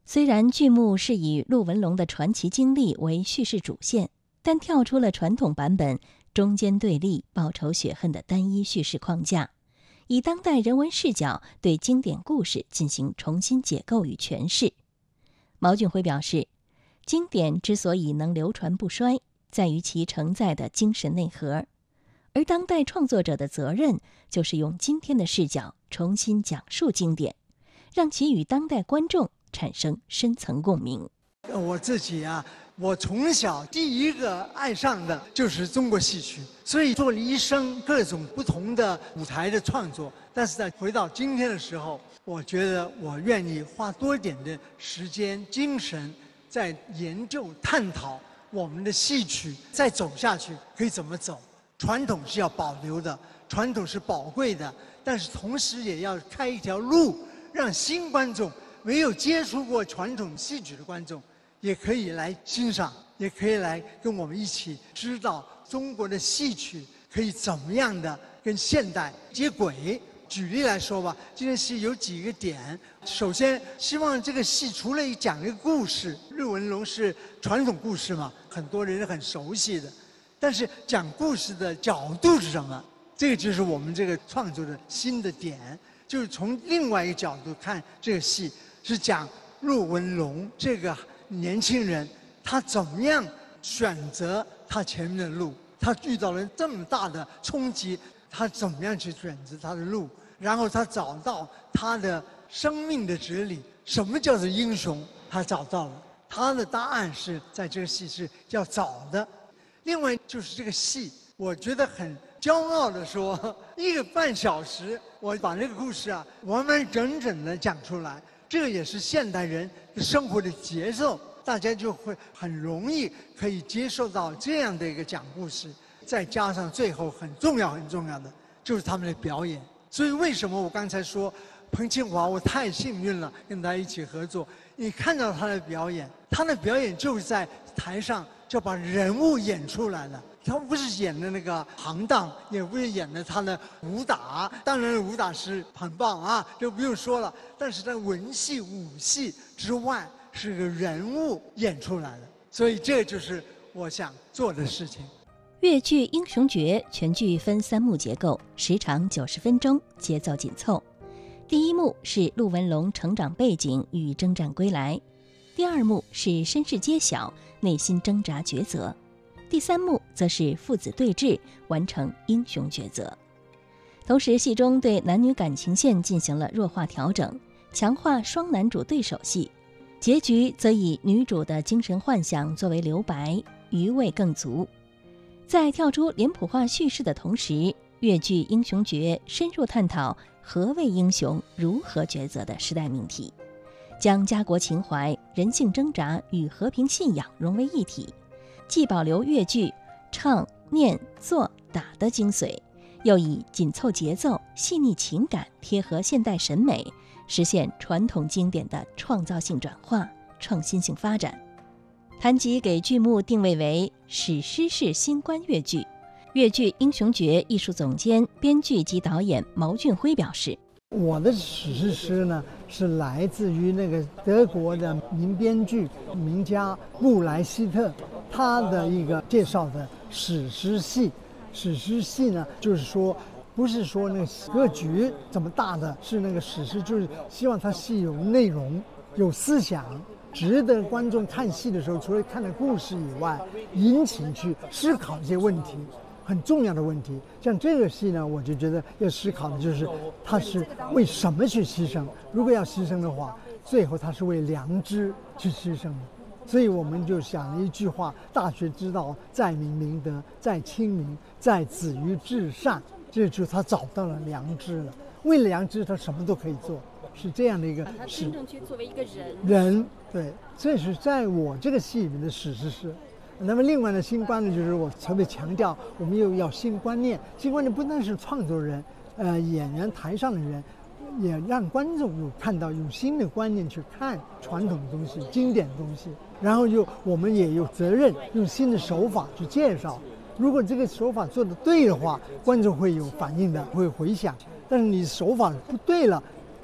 虽然剧目是以陆文龙的传奇经历为叙事主线，但跳出了传统版本中间对立、报仇雪恨的单一叙事框架，以当代人文视角对经典故事进行重新解构与诠释。毛俊辉表示，经典之所以能流传不衰，在于其承载的精神内核，而当代创作者的责任就是用今天的视角重新讲述经典，让其与当代观众产生深层共鸣。 我自己我从小第一个爱上的就是中国戏曲，所以做了一生各种不同的舞台的创作。但是在回到今天的时候，我觉得我愿意花多一点的时间、精神，在研究、探讨我们的戏曲再走下去可以怎么走。传统是要保留的，传统是宝贵的，但是同时也要开一条路，让新观众、没有接触过传统戏曲的观众也可以来欣赏，也可以来跟我们一起知道中国的戏曲可以怎么样的跟现代接轨。举例来说吧，这件戏有几个点。首先，希望这个戏除了讲一个故事，陆文龙是传统故事嘛，很多人很熟悉的，但是讲故事的角度是什么？这个就是我们这个创作的新的点，就是从另外一个角度看这个戏，是讲陆文龙这个年轻人，他怎么样选择他前面的路，他遇到了这么大的冲击，他怎么样去选择他的路，然后他找到他的生命的哲理，什么叫做英雄，他找到了，他的答案是在这个戏是要找的。另外就是这个戏，我觉得很骄傲的说，1个半小时我把这个故事完完整整的讲出来，这个也是现代人生活的节奏，大家就会很容易可以接受到这样的一个讲故事。再加上最后很重要的就是他们的表演。所以为什么我刚才说彭庆华我太幸运了，跟他一起合作，你看到他的表演，他的表演就是在台上就把人物演出来了。他不是演的那个行当，也不是演的他的武打，当然武打是很棒就不用说了。但是在文戏、武戏之外，是个人物演出来的，所以这就是我想做的事情。 越剧《英雄诀》全剧分3幕结构，时长90分钟，节奏紧凑。第1幕是陆文龙成长背景与征战归来，第2幕是身世揭晓，内心挣扎抉择，第3幕则是父子对峙，完成英雄抉择。同时，戏中对男女感情线进行了弱化调整，强化双男主对手戏，结局则以女主的精神幻想作为留白，余味更足。在跳出脸谱化叙事的同时，越剧《英雄诀》深入探讨何谓英雄、如何抉择的时代命题，将家国情怀、人性挣扎与和平信仰融为一体，既保留越剧唱、念、做、打的精髓，又以紧凑节奏、细腻情感贴合现代审美，实现传统经典的创造性转化、创新性发展。谈及给剧目定位为史诗式新冠越剧，越剧《英雄诀》艺术总监、编剧及导演毛俊辉表示， 我的史诗呢是来自于那个德国的名编剧名家布莱希特，他的一个介绍的史诗戏。史诗戏呢就是说不是说那个格局这么大的，是那个史诗，就是希望它戏有内容、有思想，值得观众看戏的时候，除了看的故事以外，引起去思考一些问题，很重要的问题。像这个戏呢，我就觉得要思考的就是他是为什么去牺牲。如果要牺牲的话，最后他是为良知去牺牲的。所以我们就想了一句话：大学之道，在明明德，在亲民，在止于至善。这就是他找到了良知了。为了良知，他什么都可以做，是这样的一个。 他真正去作为一个人，对，这是在我这个戏里面的史诗是。那么另外呢，新观呢，就是我特别强调，我们又要新观念。新观念不单是创作人，演员台上的人，也让观众有看到有新的观念去看传统的东西、经典的东西。然后我们也有责任用新的手法去介绍。如果这个手法做得对的话，观众会有反应的，会回响。但是你手法不对了，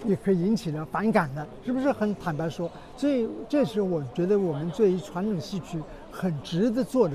也可以引起了反感的，是不是很坦白说？所以这是我觉得我们对于传统戏曲很值得做的